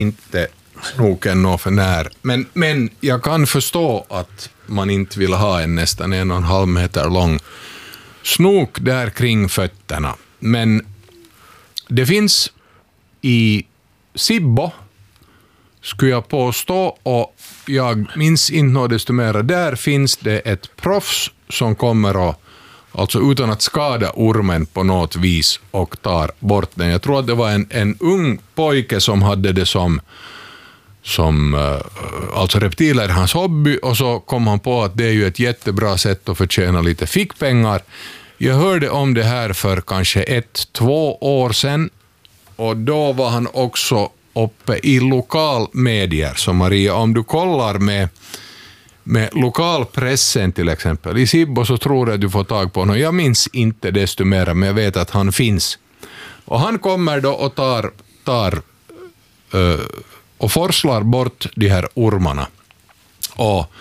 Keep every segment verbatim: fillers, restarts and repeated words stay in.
inte snoken nå för när. Men, men jag kan förstå att man inte vill ha en nästan en och en halv meter lång snok där kring fötterna. Men det finns i Sibbo, skulle jag påstå, och jag minns inte något desto mera, där finns det ett proffs som kommer att, alltså utan att skada ormen på något vis, och tar bort den. Jag tror att det var en, en ung pojke som hade det som som alltså reptiler i hans hobby, och så kom han på att det är ju ett jättebra sätt att förtjäna lite fickpengar. Jag hörde om det här för kanske ett, två år sedan, och då var han också uppe i lokalmedier. Så Maria, om du kollar med, med lokalpressen till exempel i Sibbo, så tror jag att du får tag på honom. Jag minns inte desto mer, men jag vet att han finns. Och han kommer då och tar, tar uh, och forslar bort de här ormarna. Och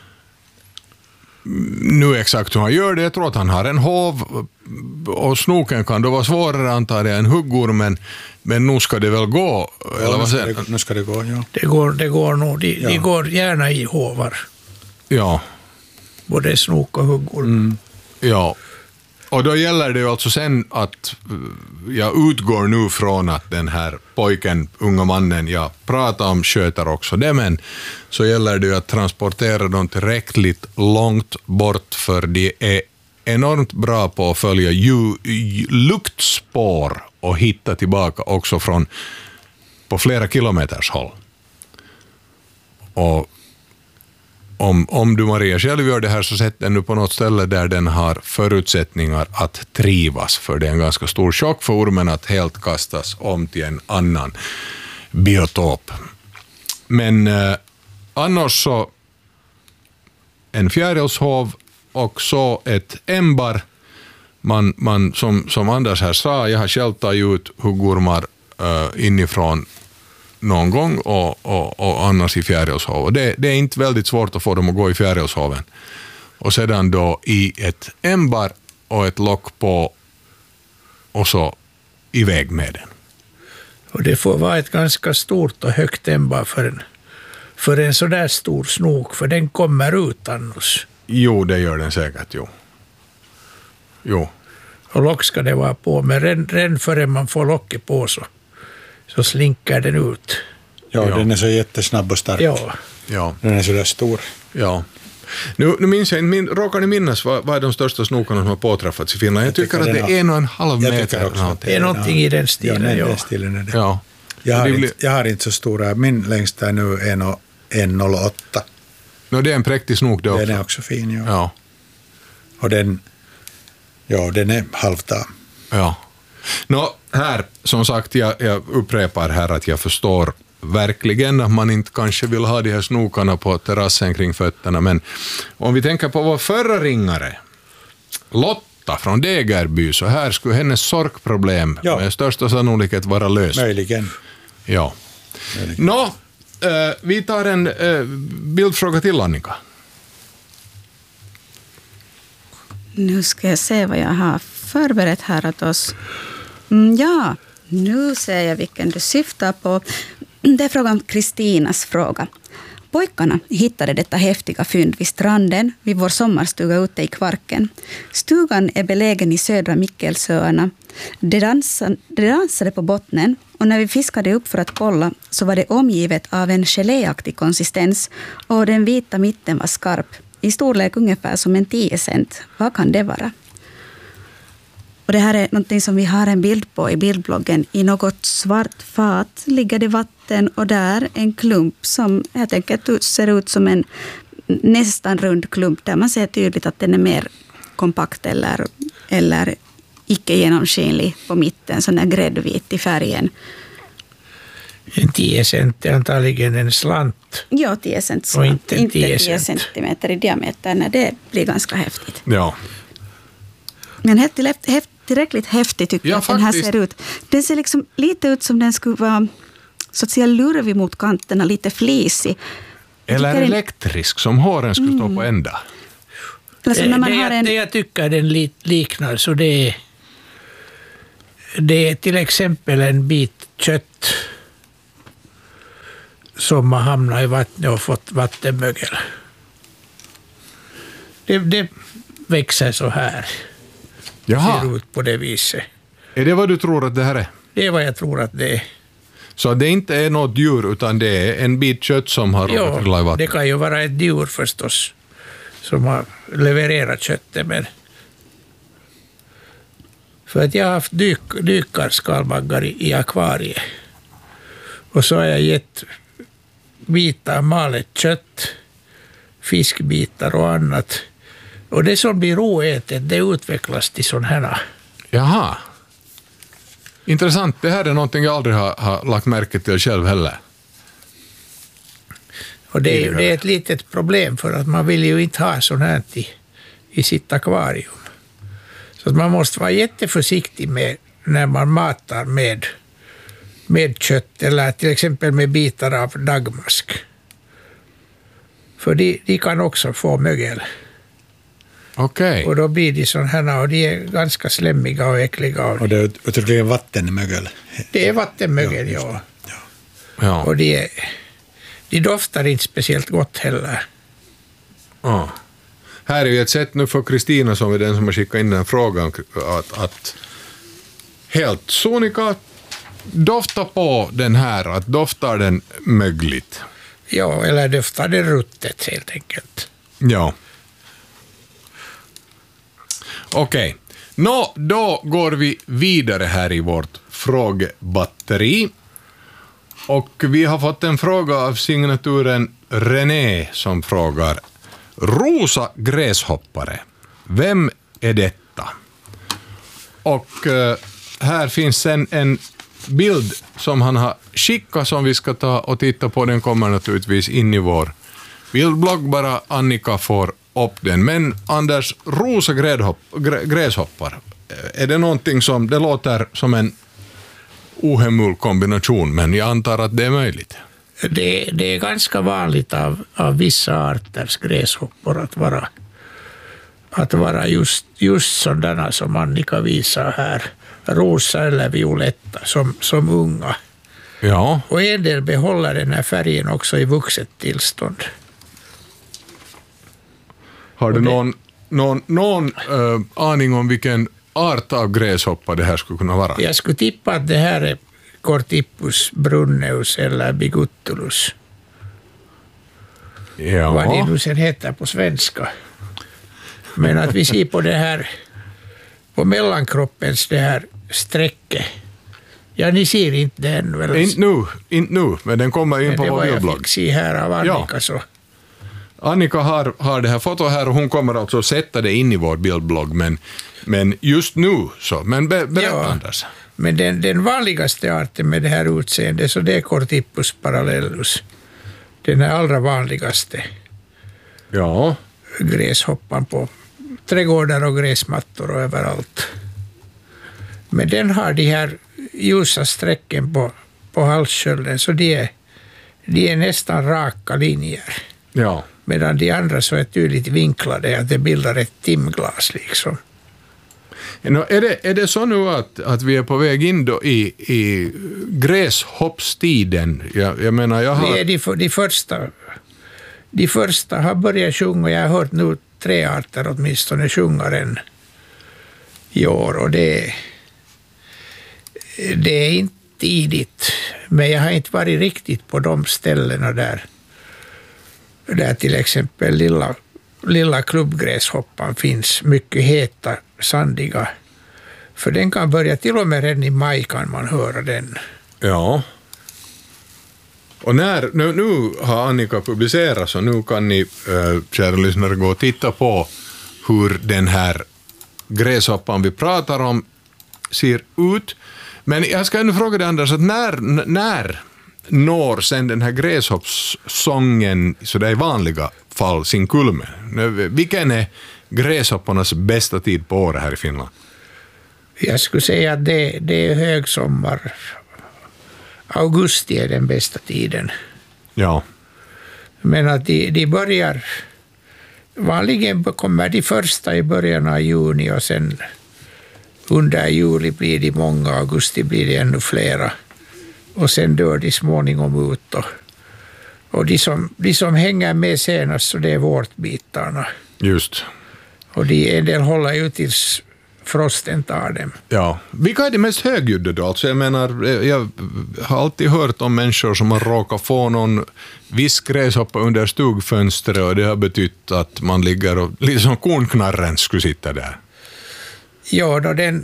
nu exakt hur han gör det, jag tror att han har en hov, och snoken kan då vara svårare antar jag än huggormen, men nu ska det väl gå, ja, eller vad säger det, nu ska det gå, ja. Det går, det går nog, de, ja. de går gärna i hovar. Ja. Både snok och huggorm. Mm. Ja. Och då gäller det ju alltså sen att jag utgår nu från att den här pojken, unga mannen jag pratar om, sköter också det, men så gäller det ju att transportera dem tillräckligt långt bort, för de är enormt bra på att följa ju, ju, luktspår och hitta tillbaka också från på flera kilometers håll. Och Om, om du, Maria, själv gör det här, så sätt den nu på något ställe där den har förutsättningar att trivas, för det är en ganska stor chock för ormen att helt kastas om till en annan biotop. Men eh, annars så en fjärilshov och så ett ämbar. Man, man, som, som Anders här sa, jag har själv tagit ut huggormar eh, inifrån någon gång och, och, och annars i fjärilshov. Det, det är inte väldigt svårt att få dem att gå i fjärilshoven. Och sedan då i ett ämbar och ett lock på, och så iväg med den. Och det får vara ett ganska stort och högt ämbar för en, för en så där stor snok, för den kommer ut annars. Jo, det gör den säkert, jo. Jo. Och lock ska det vara på, men redan, redan före man får locket på så så slinker den ut. Ja, ja, den är så jättesnabb och stark. Ja. Ja. Den är så där stor. Ja. Nu, nu minns jag, min, råkar ni minnas vad, vad är de största snokarna som har påträffats i Finland? Jag, jag tycker, tycker att det är en och en halv jag meter. Också, det är någonting ja. i den stilen. Ja, ja. den stilen är det. Ja. Jag, har inte, jag har inte så stora, min längsta är nu en komma noll åtta. No, det är en präktig snok det också. Den är också fin, ja. Ja. Och den, ja, den är halvtam. Ja. Nå, här, som sagt, jag, jag upprepar här att jag förstår verkligen att man inte kanske vill ha de här snokarna på terrassen kring fötterna, men om vi tänker på vår förra ringare, Lotta från Degerby, så här skulle hennes sorkproblem ja. med största sannolikhet vara löst. Möjligen. Ja. Möjligen. Nå, eh, vi tar en eh, bildfråga till, Annika. Nu ska jag se vad jag har förberett här åt oss. Mm, ja, nu ser jag vilken du syftar på. Det är frågan om Kristinas fråga. Pojkarna hittade detta häftiga fynd vid stranden vid vår sommarstuga ute i Kvarken. Stugan är belägen i södra Mikkelsöarna. De dansade, de dansade på bottnen, och när vi fiskade upp för att kolla så var det omgivet av en geléaktig konsistens, och den vita mitten var skarp. I storlek ungefär som en tio cent. Vad kan det vara? Och det här är något som vi har en bild på i bildbloggen. I något svart fat ligger det vatten, och där en klump som helt enkelt ser ut som en nästan rund klump, där man ser tydligt att den är mer kompakt eller, eller icke genomskinlig på mitten, sån där gräddvit i färgen. En tio cent är antagligen en slant. Ja, tio cent slant. Och inte, inte tio, tio centimeter i diameter. Nej, det blir ganska häftigt. Ja. Men helt, helt, tillräckligt häftig tycker ja, jag att den här ser ut. Den ser liksom lite ut som den skulle vara så att säga lurvig mot kanterna, lite flisig. Eller elektrisk, som håren skulle mm. stå på ända. Alltså när man det, har en... det jag tycker den liknar, så det är, det är till exempel en bit kött som har hamnat i vattnet och fått vattenmögel. Det, det växer så här. Jaha. Ser ut på det viset. Är det vad du tror att det här är? Det är vad jag tror att det är. Så det inte är något djur utan det är en bit kött som har råkat trilla i Jo, vattnet? det kan ju vara ett djur förstås som har levererat köttet. Men för att jag har haft dyk, dykarskalbaggar i, i akvariet. Och så har jag gett bitar malet kött, fiskbitar och annat. Och det som blir oätet, det utvecklas till sån här. Jaha. Intressant. Det här är någonting jag aldrig har, har lagt märke till själv heller. Och det är, det är ett litet problem för att man vill ju inte ha sånt här i, i sitt akvarium. Så att man måste vara jätteförsiktig med när man matar med, med kött eller till exempel med bitar av dagmask. För de, de kan också få mögel. Okej. Okay. Och då blir de sådana här och de är ganska slemmiga och äckliga. Och det är uttryckligen vattenmögel. Det är vattenmögel, ja. ja. Ja. Och de, är, de doftar inte speciellt gott heller. Ja. Här är ju ett sätt nu för Kristina som är den som har skickat in den frågan att, att helt sonika dofta på den här, att doftar den mögligt. Ja, eller doftar det ruttet helt enkelt. Ja. Okej. Okay. Nå, då går vi vidare här i vårt frågebatteri. Och vi har fått en fråga av signaturen René som frågar: rosa gräshoppare, vem är detta? Och uh, här finns en, en bild som han har skickat som vi ska ta och titta på. Den kommer naturligtvis in i vår bildblogg, bara Annika får upp den. Men Anders, rosa gräshoppar, är det någonting som, det låter som en ohemul kombination, men jag antar att det är möjligt. Det, det är ganska vanligt av, av vissa arters gräshoppor att vara, att vara just, just sådana som Annika visar här. Rosa eller violetta som, som unga. Ja. Och en del behåller den här färgen också i vuxet tillstånd. Har du det, någon, någon, någon uh, aning om vilken art av gräshoppa det här skulle kunna vara? Jag skulle tippa att det här är Cortippus brunneus eller bigutulus. Ja. Vad det nu sen heter på svenska. Men att vi ser på det här, på mellankroppens det här strecket. Ja, ni ser inte den väl? Inte nu, inte nu, men den kommer in men på vår bildblogg. Det var bildblogg. jag fick se här av Annika. Ja. Så. Annika har, har det här fotot här och hon kommer alltså att sätta det in i vår bildblogg, men, men just nu så. Men be, berätta Ja. Anders. Men den, den vanligaste arten med det här utseendet, så det är Cortippus parallellus. Den är allra vanligaste Ja. gräshoppan på trädgårdar och gräsmattor och överallt. Men den har de här ljusa strecken på, på halsskölden, så de är, de är nästan raka linjer. Ja. Medan de andra så är tydligt vinklade, att det bildar ett timglas liksom. Nå, är, det, är det så nu att, att vi är på väg in då i, i gräshoppstiden? Jag, jag menar, jag har... Det är de, för, de, första, de första har börjat sjunga, jag har hört nu tre arter åtminstone sjunga den i år, och det, det är inte tidigt, men jag har inte varit riktigt på de ställena där, där till exempel lilla, lilla klubbgräshoppan finns, mycket heta, sandiga. För den kan börja, till och med redan i maj kan man höra den. Ja. Och när, nu, nu har Annika publicerat, så nu kan ni, äh, kära lyssnare, gå och titta på hur den här gräshoppan vi pratar om ser ut. Men jag ska nu fråga dig, Anders, att när, när når sen den här gräshoppssången så det är i vanliga fall sin kulme? Vilken är gräshopparnas bästa tid på året här i Finland? Jag skulle säga att det, det är högsommar. Augusti är den bästa tiden. Ja. Men att de, de börjar... Vanligen kommer de första i början av juni, och sen under juli blir de många, augusti blir det ännu flera. Och sen dör de småningom ut. Och, Och de som, de som hänger med senast, så det är vårtbitarna. Just. Och de, en del håller ju tills frosten tar dem. Ja. Vilka är det mest högljudda då? Alltså jag menar, jag har alltid hört om människor som har råkat få någon viskgräshoppa under stugfönstret och det har betytt att man ligger och liksom kornknarren skulle sitta där. Ja, då den,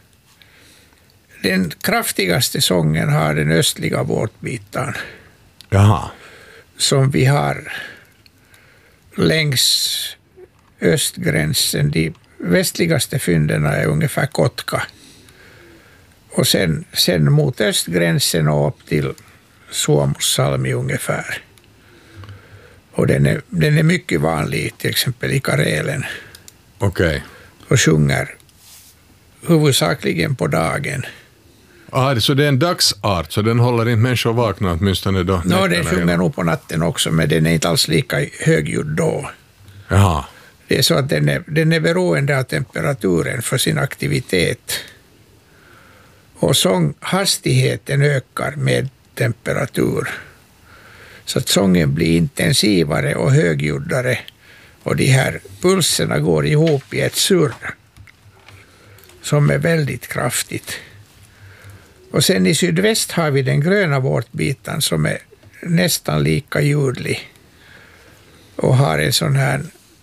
den kraftigaste sången har den östliga vårtbitan. Jaha. Som vi har längs östgränsen. De västligaste fynderna är ungefär Kotka. Och sen, sen mot östgränsen och upp till Suomussalmi ungefär. Och den är, den är mycket vanlig till exempel i Karelen. Okej. Okay. Och sjunger huvudsakligen på dagen. Ah, så det är en dagsart, så den håller inte människor vakna åtminstone då? No, den sjunger nog på natten också, men den är inte alls lika högljudd då. Jaha. Det är så att den är, den är beroende av temperaturen för sin aktivitet. Och sånghastigheten ökar med temperatur. Så att sången blir intensivare och högljuddare. Och de här pulserna går ihop i ett surr som är väldigt kraftigt. Och sen i sydväst har vi den gröna vårtbitan som är nästan lika ljudlig. Och har en sån här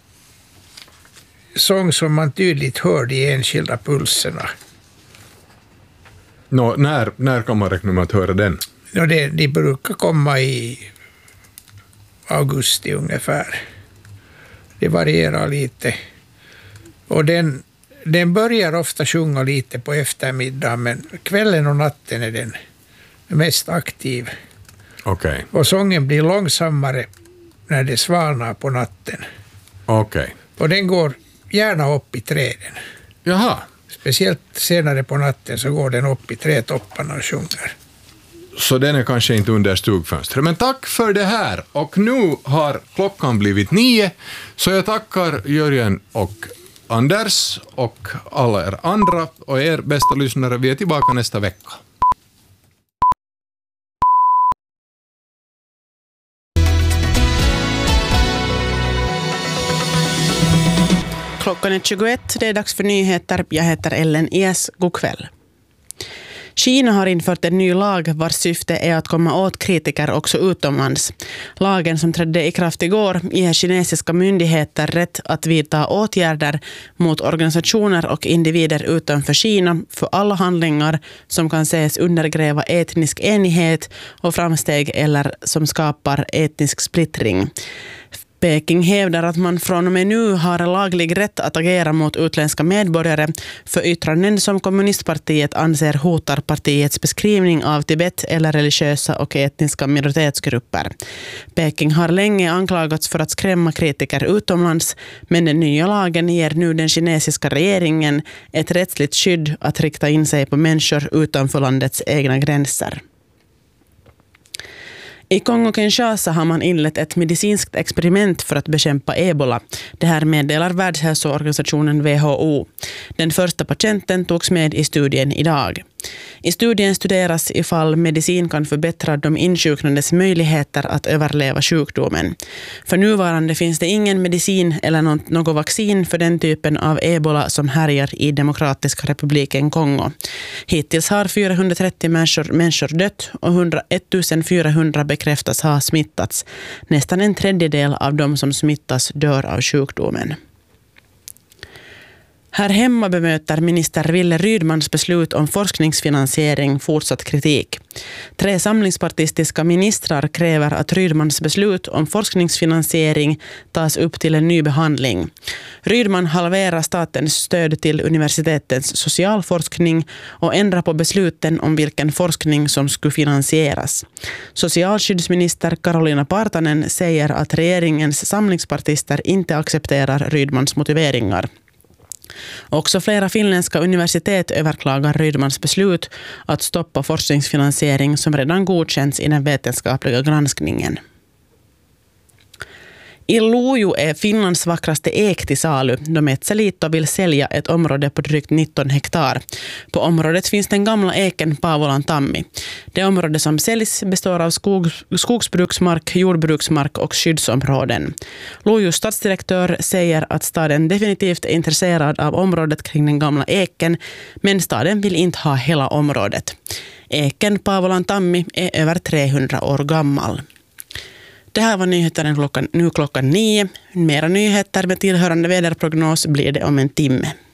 sång som man tydligt hör de enskilda pulserna. Nå, när, när kan man räkna med att höra den? Ja, det, de brukar komma i augusti ungefär. Det varierar lite. Och den, den börjar ofta sjunga lite på eftermiddagen, men kvällen och natten är den mest aktiv. Okej. Okay. Och sången blir långsammare när det svalnar på natten. Okej. Okay. Och den går gärna upp i träden. Jaha. Speciellt senare på natten så går den upp i trädtopparna och sjunger. Så den är kanske inte under stugfönstret. Men tack för det här. Och nu har klockan blivit nio. Så jag tackar Jörgen och Anders och alla er andra och er bästa lyssnare. Vi är tillbaka nästa vecka. Klockan är tjugoett, det är dags för nyheter. Jag heter Ellen Ies, god kväll. Kina har infört en ny lag vars syfte är att komma åt kritiker också utomlands. Lagen som trädde i kraft igår ger kinesiska myndigheter rätt att vidta åtgärder mot organisationer och individer utanför Kina för alla handlingar som kan ses undergräva etnisk enighet och framsteg eller som skapar etnisk splittring. Peking hävdar att man från och med nu har laglig rätt att agera mot utländska medborgare för yttranden som kommunistpartiet anser hotar partiets beskrivning av Tibet eller religiösa och etniska minoritetsgrupper. Peking har länge anklagats för att skrämma kritiker utomlands, men den nya lagen ger nu den kinesiska regeringen ett rättsligt skydd att rikta in sig på människor utanför landets egna gränser. I Kongo-Kinshasa har man inlett ett medicinskt experiment för att bekämpa ebola. Det här meddelar Världshälsoorganisationen W H O. Den första patienten togs med i studien idag. I studien studeras ifall medicin kan förbättra de insjuknandes möjligheter att överleva sjukdomen. För nuvarande finns det ingen medicin eller något vaccin för den typen av ebola som härjar i Demokratiska republiken Kongo. Hittills har fyrahundratrettio människor, människor dött och ettusenfyrahundra bekräftas ha smittats. Nästan en tredjedel av de som smittas dör av sjukdomen. Här hemma bemöter minister Wille Rydmans beslut om forskningsfinansiering fortsatt kritik. Tre samlingspartistiska ministrar kräver att Rydmans beslut om forskningsfinansiering tas upp till en ny behandling. Rydman halverar statens stöd till universitetens socialforskning och ändrar på besluten om vilken forskning som skulle finansieras. Socialskyddsminister Karolina Partanen säger att regeringens samlingspartister inte accepterar Rydmans motiveringar. Också flera finländska universitet överklagar Rydmans beslut att stoppa forskningsfinansiering som redan godkänts i den vetenskapliga granskningen. I Lojo är Finlands vackraste ek till salu. De Metsäliitto vill sälja ett område på drygt nitton hektar. På området finns den gamla eken Paavolan tammi. Det område som säljs består av skog, skogsbruksmark, jordbruksmark och skyddsområden. Lojos stadsdirektör säger att staden definitivt är intresserad av området kring den gamla eken, men staden vill inte ha hela området. Eken Paavolan tammi är över trehundra år gammal. Det här var nyheterna klockan, nu klockan nio. Mera nyheter med tillhörande väderprognos blir det om en timme.